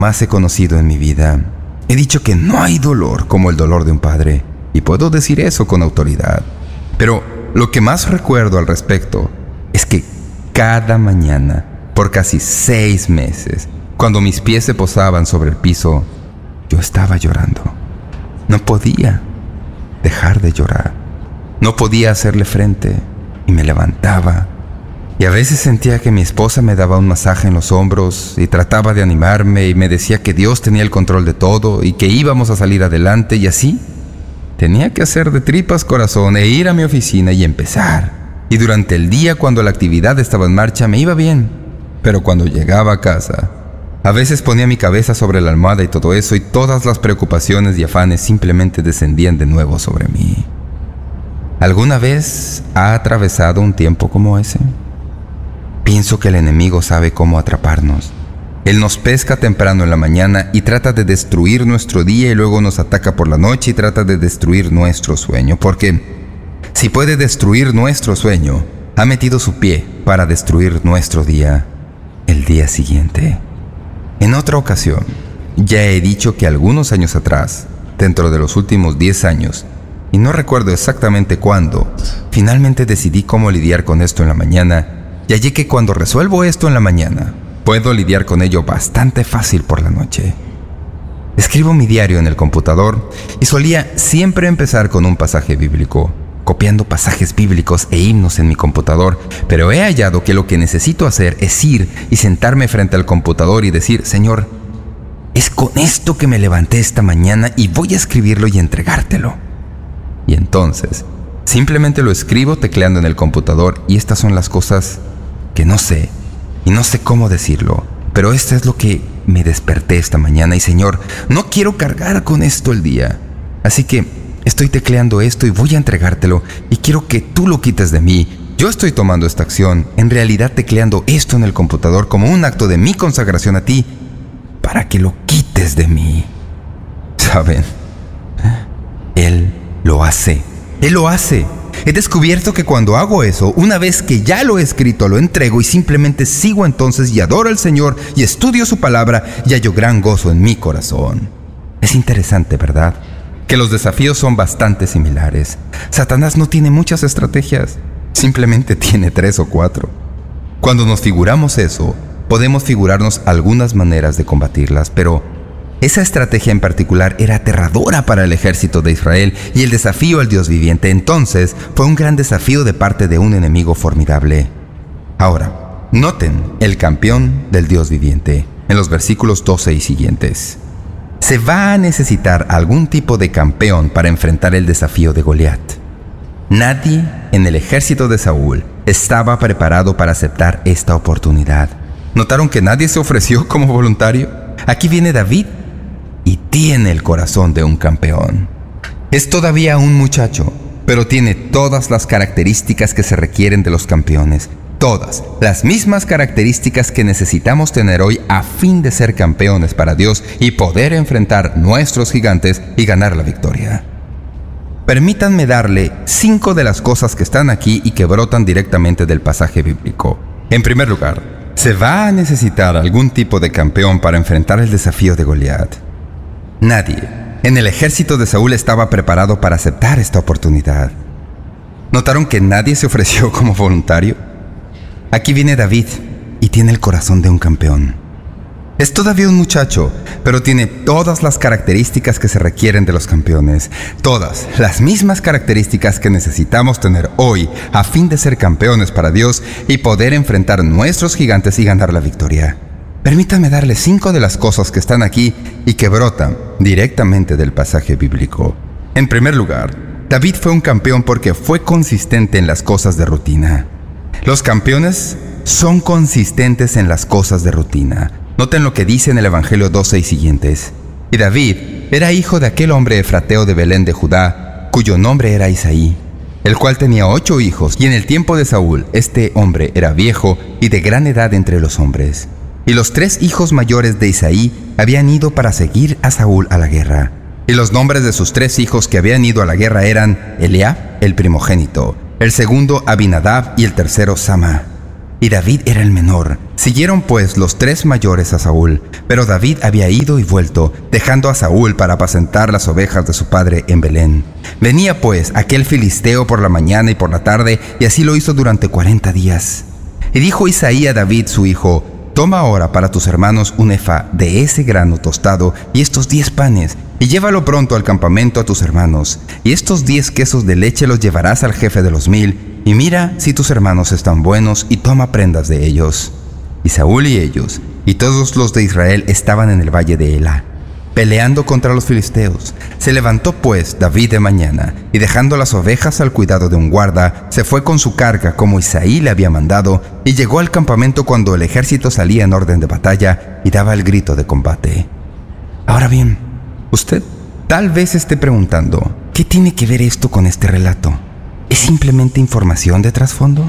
más he conocido en mi vida. He dicho que no hay dolor como el dolor de un padre, y puedo decir eso con autoridad. Pero lo que más recuerdo al respecto es que cada mañana, por casi 6 meses, cuando mis pies se posaban sobre el piso, yo estaba llorando. No podía dejar de llorar. No podía hacerle frente y me levantaba. Y a veces sentía que mi esposa me daba un masaje en los hombros y trataba de animarme y me decía que Dios tenía el control de todo y que íbamos a salir adelante, y así tenía que hacer de tripas corazón e ir a mi oficina y empezar. Y durante el día, cuando la actividad estaba en marcha, me iba bien. Pero cuando llegaba a casa, a veces ponía mi cabeza sobre la almohada y todo eso, y todas las preocupaciones y afanes simplemente descendían de nuevo sobre mí. ¿Alguna vez ha atravesado un tiempo como ese? Pienso que el enemigo sabe cómo atraparnos. Él nos pesca temprano en la mañana y trata de destruir nuestro día, y luego nos ataca por la noche y trata de destruir nuestro sueño. Porque si puede destruir nuestro sueño, ha metido su pie para destruir nuestro día, el día siguiente. En otra ocasión, ya he dicho que algunos años atrás, dentro de los últimos 10 años, y no recuerdo exactamente cuándo, finalmente decidí cómo lidiar con esto en la mañana, y hallé que cuando resuelvo esto en la mañana, puedo lidiar con ello bastante fácil por la noche. Escribo mi diario en el computador y solía siempre empezar con un pasaje bíblico, copiando pasajes bíblicos e himnos en mi computador, pero he hallado que lo que necesito hacer es ir y sentarme frente al computador y decir: Señor, es con esto que me levanté esta mañana y voy a escribirlo y entregártelo. Y entonces, simplemente lo escribo tecleando en el computador, y estas son las cosas que no sé, y no sé cómo decirlo, pero esto es lo que me desperté esta mañana, y Señor, no quiero cargar con esto el día. Así que estoy tecleando esto y voy a entregártelo, y quiero que tú lo quites de mí. Yo estoy tomando esta acción, en realidad tecleando esto en el computador como un acto de mi consagración a ti, para que lo quites de mí. ¿Saben? Él lo hace. Él lo hace. He descubierto que cuando hago eso, una vez que ya lo he escrito, lo entrego y simplemente sigo entonces y adoro al Señor y estudio su palabra, y hallo gran gozo en mi corazón. Es interesante, ¿verdad?, que los desafíos son bastante similares. Satanás no tiene muchas estrategias, simplemente tiene 3 o 4. Cuando nos figuramos eso, podemos figurarnos algunas maneras de combatirlas, pero esa estrategia en particular era aterradora para el ejército de Israel, y el desafío al Dios viviente entonces fue un gran desafío de parte de un enemigo formidable. Ahora, noten el campeón del Dios viviente en los versículos 12 y siguientes. Se va a necesitar algún tipo de campeón para enfrentar el desafío de Goliat. Nadie en el ejército de Saúl estaba preparado para aceptar esta oportunidad. ¿Notaron que nadie se ofreció como voluntario? Aquí viene David y tiene el corazón de un campeón. Es todavía un muchacho, pero tiene todas las características que se requieren de los campeones. Todas las mismas características que necesitamos tener hoy a fin de ser campeones para Dios y poder enfrentar nuestros gigantes y ganar la victoria. Permítanme darle 5 de las cosas que están aquí y que brotan directamente del pasaje bíblico. En primer lugar, se va a necesitar algún tipo de campeón para enfrentar el desafío de Goliat. Nadie en el ejército de Saúl estaba preparado para aceptar esta oportunidad. ¿Notaron que nadie se ofreció como voluntario? Aquí viene David y tiene el corazón de un campeón. Es todavía un muchacho, pero tiene todas las características que se requieren de los campeones. Todas las mismas características que necesitamos tener hoy a fin de ser campeones para Dios y poder enfrentar nuestros gigantes y ganar la victoria. Permítanme darle 5 de las cosas que están aquí y que brotan directamente del pasaje bíblico. En primer lugar, David fue un campeón porque fue consistente en las cosas de rutina. Los campeones son consistentes en las cosas de rutina. Noten lo que dice en el Evangelio 12 y siguientes. Y David era hijo de aquel hombre efrateo de Belén de Judá, cuyo nombre era Isaí, el cual tenía 8 hijos, y en el tiempo de Saúl, este hombre era viejo y de gran edad entre los hombres. Y los 3 hijos mayores de Isaí habían ido para seguir a Saúl a la guerra. Y los nombres de sus 3 hijos que habían ido a la guerra eran Eliab, el primogénito, el segundo Abinadab y el tercero Sama. y David era el menor. Siguieron pues los 3 mayores a Saúl, pero David había ido y vuelto, dejando a Saúl para apacentar las ovejas de su padre en Belén. Venía pues aquel filisteo por la mañana y por la tarde, y así lo hizo durante 40 días. Y dijo Isaí a David su hijo: toma ahora para tus hermanos un efa de ese grano tostado y estos 10 panes, y llévalo pronto al campamento a tus hermanos, y estos 10 quesos de leche los llevarás al jefe de los 1000, y mira si tus hermanos están buenos, y toma prendas de ellos. Y Saúl y ellos, y todos los de Israel estaban en el valle de Elá, peleando contra los filisteos. Se levantó pues David de mañana, y dejando las ovejas al cuidado de un guarda, se fue con su carga como Isaí le había mandado, y llegó al campamento cuando el ejército salía en orden de batalla y daba el grito de combate. Ahora bien, usted tal vez esté preguntando, ¿qué tiene que ver esto con este relato? ¿Es simplemente información de trasfondo?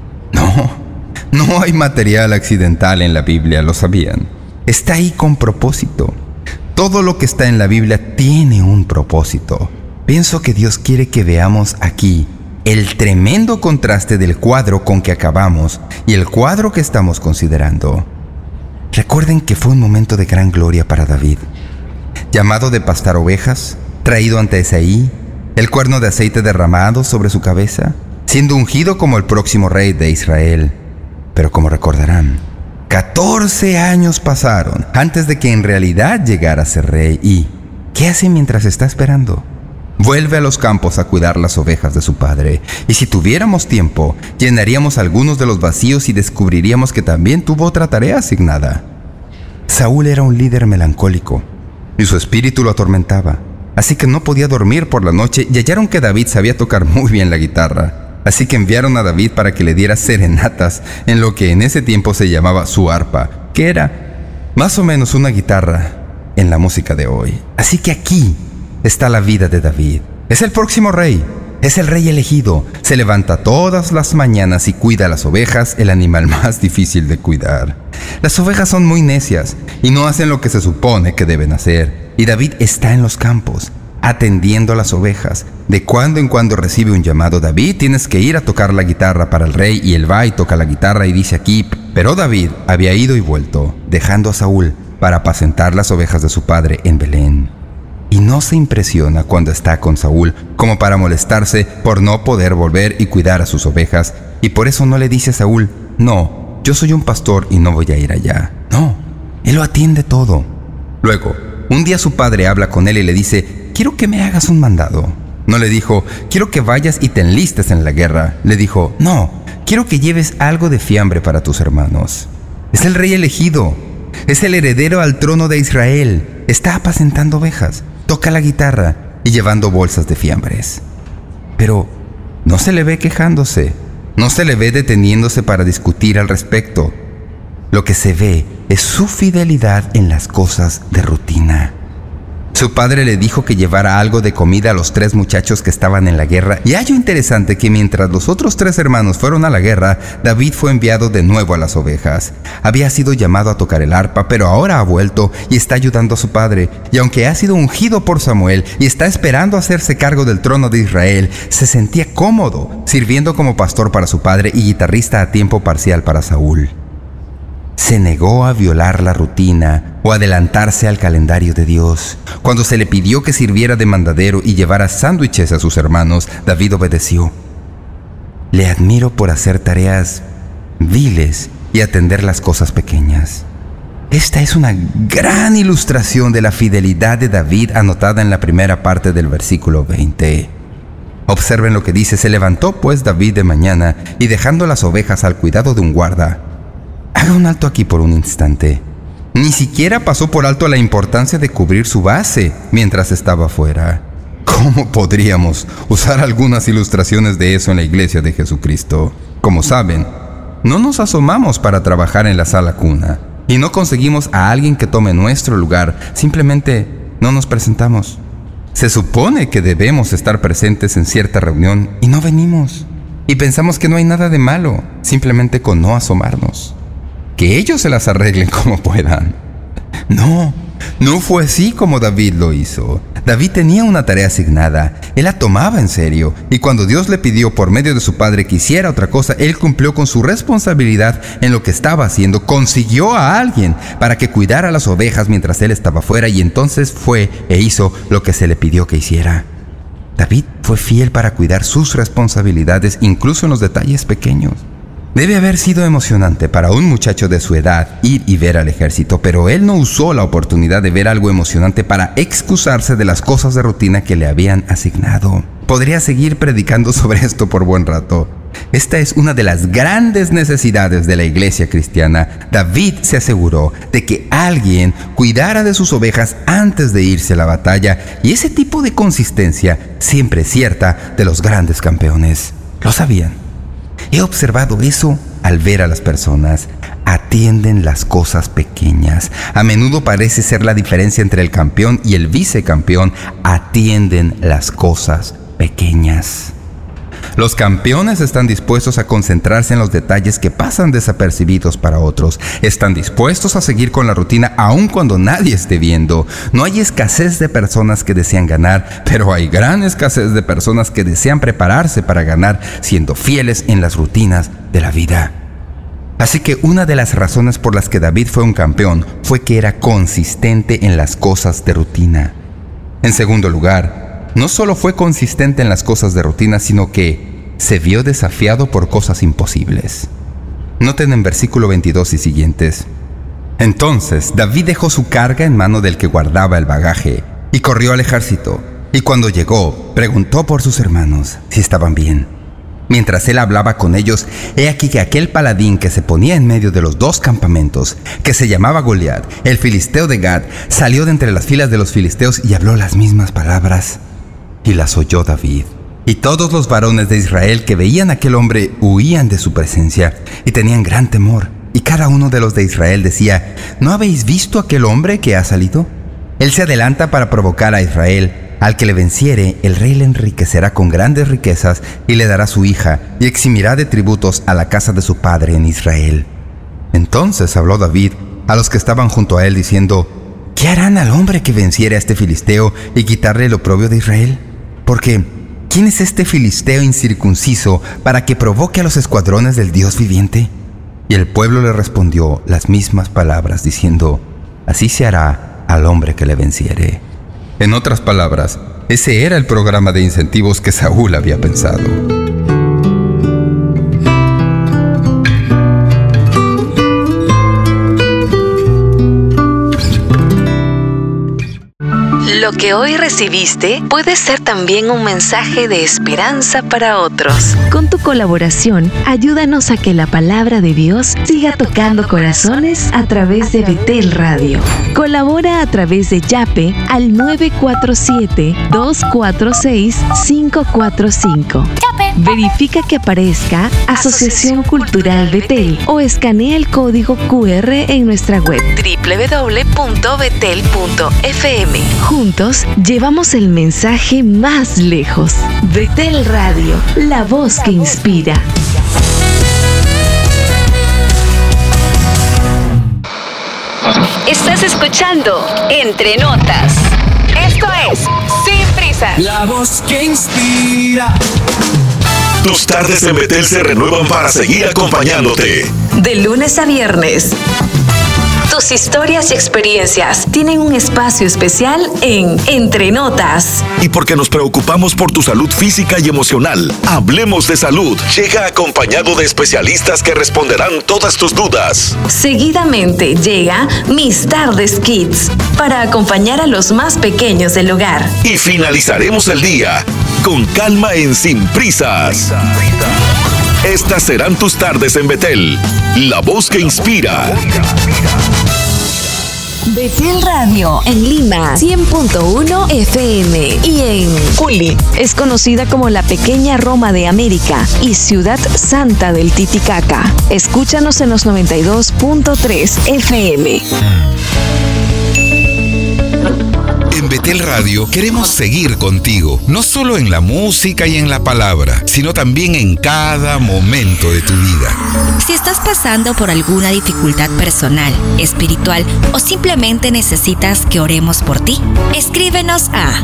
No hay material accidental en la Biblia, ¿lo sabían? Está ahí con propósito. Todo lo que está en la Biblia tiene un propósito. Pienso que Dios quiere que veamos aquí el tremendo contraste del cuadro con que acabamos y el cuadro que estamos considerando. Recuerden que fue un momento de gran gloria para David. Llamado de pastar ovejas, traído ante Isaí, el cuerno de aceite derramado sobre su cabeza, siendo ungido como el próximo rey de Israel. Pero como recordarán, 14 años pasaron antes de que en realidad llegara a ser rey. ¿Y qué hace mientras está esperando? Vuelve a los campos a cuidar las ovejas de su padre. Y si tuviéramos tiempo, llenaríamos algunos de los vacíos y descubriríamos que también tuvo otra tarea asignada. Saúl era un líder melancólico y su espíritu lo atormentaba. Así que no podía dormir por la noche y hallaron que David sabía tocar muy bien la guitarra. Así que enviaron a David para que le diera serenatas en lo que en ese tiempo se llamaba su arpa, que era más o menos una guitarra en la música de hoy. Así que aquí está la vida de David. Es el próximo rey, es el rey elegido. Se levanta todas las mañanas y cuida a las ovejas, el animal más difícil de cuidar. Las ovejas son muy necias y no hacen lo que se supone que deben hacer. Y David está en los campos, atendiendo a las ovejas. De cuando en cuando recibe un llamado: David, tienes que ir a tocar la guitarra para el rey. Y él va y toca la guitarra y dice aquí: pero David había ido y vuelto, dejando a Saúl para apacentar las ovejas de su padre en Belén. Y no se impresiona cuando está con Saúl, como para molestarse por no poder volver y cuidar a sus ovejas. Y por eso no le dice a Saúl: no, yo soy un pastor y no voy a ir allá. No, él lo atiende todo. Luego, un día su padre habla con él y le dice: quiero que me hagas un mandado. No le dijo: quiero que vayas y te enlistes en la guerra. Le dijo: no, quiero que lleves algo de fiambre para tus hermanos. Es el rey elegido. Es el heredero al trono de Israel. Está apacentando ovejas, toca la guitarra y llevando bolsas de fiambres. Pero no se le ve quejándose. No se le ve deteniéndose para discutir al respecto. Lo que se ve es su fidelidad en las cosas de rutina. Su padre le dijo que llevara algo de comida a los 3 muchachos que estaban en la guerra. Y hallo interesante que mientras los otros 3 hermanos fueron a la guerra, David fue enviado de nuevo a las ovejas. Había sido llamado a tocar el arpa, pero ahora ha vuelto y está ayudando a su padre. Y aunque ha sido ungido por Samuel y está esperando hacerse cargo del trono de Israel, se sentía cómodo sirviendo como pastor para su padre y guitarrista a tiempo parcial para Saúl. Se negó a violar la rutina o adelantarse al calendario de Dios. Cuando se le pidió que sirviera de mandadero y llevara sándwiches a sus hermanos, David obedeció. Le admiro por hacer tareas viles y atender las cosas pequeñas. Esta es una gran ilustración de la fidelidad de David anotada en la primera parte del versículo 20. Observen lo que dice: se levantó pues David de mañana y dejando las ovejas al cuidado de un guarda. Haga un alto aquí por un instante. Ni siquiera pasó por alto la importancia de cubrir su base mientras estaba fuera. ¿Cómo podríamos usar algunas ilustraciones de eso en la iglesia de Jesucristo? Como saben, no nos asomamos para trabajar en la sala cuna y no conseguimos a alguien que tome nuestro lugar. Simplemente no nos presentamos. Se supone que debemos estar presentes en cierta reunión y no venimos. Y pensamos que no hay nada de malo, simplemente con no asomarnos. Que ellos se las arreglen como puedan. No fue así como David lo hizo. David tenía una tarea asignada, él la tomaba en serio, y cuando Dios le pidió por medio de su padre que hiciera otra cosa, él cumplió con su responsabilidad en lo que estaba haciendo, consiguió a alguien para que cuidara las ovejas mientras él estaba fuera, y entonces fue e hizo lo que se le pidió que hiciera. David fue fiel para cuidar sus responsabilidades, incluso en los detalles pequeños. Debe haber sido emocionante para un muchacho de su edad ir y ver al ejército, pero él no usó la oportunidad de ver algo emocionante para excusarse de las cosas de rutina que le habían asignado. Podría seguir predicando sobre esto por buen rato. Esta es una de las grandes necesidades de la iglesia cristiana. David se aseguró de que alguien cuidara de sus ovejas antes de irse a la batalla, y ese tipo de consistencia siempre es cierta de los grandes campeones. ¿Lo sabían? He observado eso al ver a las personas. Atienden las cosas pequeñas. A menudo parece ser la diferencia entre el campeón y el vicecampeón. Atienden las cosas pequeñas. Los campeones están dispuestos a concentrarse en los detalles que pasan desapercibidos para otros. Están dispuestos a seguir con la rutina aun cuando nadie esté viendo. No hay escasez de personas que desean ganar, pero hay gran escasez de personas que desean prepararse para ganar, siendo fieles en las rutinas de la vida. Así que una de las razones por las que David fue un campeón fue que era consistente en las cosas de rutina. En segundo lugar, no solo fue consistente en las cosas de rutina, sino que se vio desafiado por cosas imposibles. Noten en versículo 22 y siguientes. Entonces David dejó su carga en mano del que guardaba el bagaje y corrió al ejército. Y cuando llegó, preguntó por sus hermanos si estaban bien. Mientras él hablaba con ellos, he aquí que aquel paladín que se ponía en medio de los dos campamentos, que se llamaba Goliat, el filisteo de Gat, salió de entre las filas de los filisteos y habló las mismas palabras. Y las oyó David. Y todos los varones de Israel que veían a aquel hombre huían de su presencia y tenían gran temor. Y cada uno de los de Israel decía: ¿no habéis visto aquel hombre que ha salido? Él se adelanta para provocar a Israel. Al que le venciere, el rey le enriquecerá con grandes riquezas y le dará su hija y eximirá de tributos a la casa de su padre en Israel. Entonces habló David a los que estaban junto a él diciendo: ¿qué harán al hombre que venciere a este filisteo y quitarle el oprobio de Israel? Porque, ¿quién es este filisteo incircunciso para que provoque a los escuadrones del Dios viviente? Y el pueblo le respondió las mismas palabras, diciendo: así se hará al hombre que le venciere. En otras palabras, ese era el programa de incentivos que Saúl había pensado. Lo que hoy recibiste puede ser también un mensaje de esperanza para otros. Con tu colaboración, ayúdanos a que la palabra de Dios siga tocando corazones a través de Betel Radio. Colabora a través de Yape al 947-246-545. Verifica que aparezca Asociación Cultural Betel o escanea el código QR en nuestra web www.betel.fm. Juntos llevamos el mensaje más lejos. Betel Radio, la voz que inspira. Estás escuchando Entre Notas. Esto es Sin Prisas. La voz que inspira. Tus tardes en Betel se renuevan para seguir acompañándote. De lunes a viernes. Tus historias y experiencias tienen un espacio especial en Entre Notas. Y porque nos preocupamos por tu salud física y emocional, Hablemos de Salud llega acompañado de especialistas que responderán todas tus dudas. Seguidamente llega Mis Tardes Kids para acompañar a los más pequeños del hogar. Y finalizaremos el día con calma en Sin Prisas. Estas serán tus tardes en Betel, la voz que inspira. Betel Radio en Lima 100.1 FM y en Culi. Es conocida como la pequeña Roma de América y Ciudad Santa del Titicaca. Escúchanos en los 92.3 FM. En Betel Radio Radio queremos seguir contigo, no solo en la música y en la palabra, sino también en cada momento de tu vida. Si estás pasando por alguna dificultad personal, espiritual o simplemente necesitas que oremos por ti, escríbenos a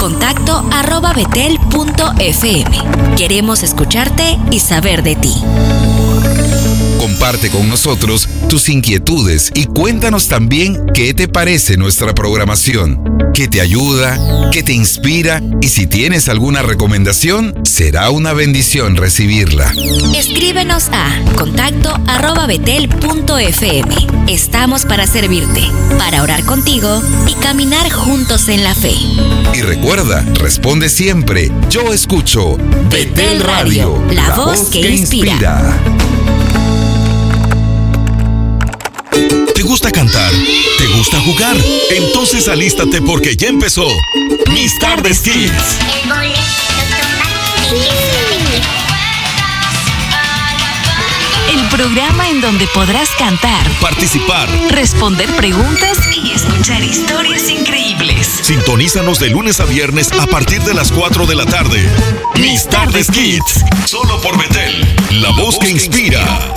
contacto@betel.fm. Queremos escucharte y saber de ti. Comparte con nosotros tus inquietudes y cuéntanos también qué te parece nuestra programación, qué te ayuda, qué te inspira, y si tienes alguna recomendación, será una bendición recibirla. Escríbenos a contacto@betel.fm. Estamos para servirte, para orar contigo y caminar juntos en la fe. Y recuerda, responde siempre: yo escucho Betel Radio, la voz que inspira. ¿Te gusta cantar? ¿Te gusta jugar? Entonces alístate porque ya empezó Mis Tardes Kids. El programa en donde podrás cantar, Participar. responder preguntas y escuchar historias increíbles. Sintonízanos de lunes a viernes a partir de las 4 de la tarde. Mis Tardes Kids. Solo por Betel, la voz que inspira.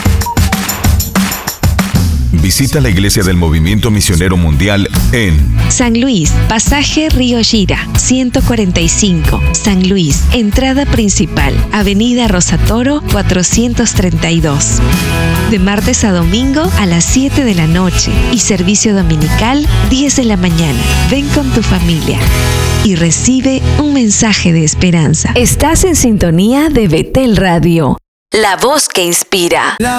Visita la Iglesia del Movimiento Misionero Mundial en San Luis, pasaje Río Shira, 145. San Luis, entrada principal, Avenida Rosatoro, 432. De martes a domingo a las 7 de la noche y servicio dominical, 10 de la mañana. Ven con tu familia y recibe un mensaje de esperanza. Estás en sintonía de Betel Radio, la voz que inspira.